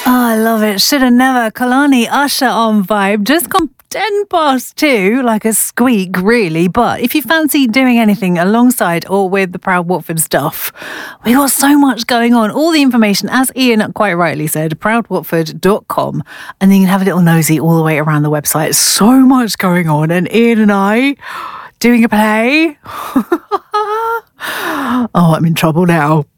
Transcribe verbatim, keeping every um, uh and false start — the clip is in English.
Oh, I love it. Shoulda never. Kalani Usher on Vibe. Just gone ten past two, like a squeak, really. But if you fancy doing anything alongside or with the Proud Watford stuff, we got so much going on. All the information, as Ian quite rightly said, proud watford dot com. And then you can have a little nosy all the way around the website. So much going on. And Ian and I doing a play. Oh, I'm in trouble now.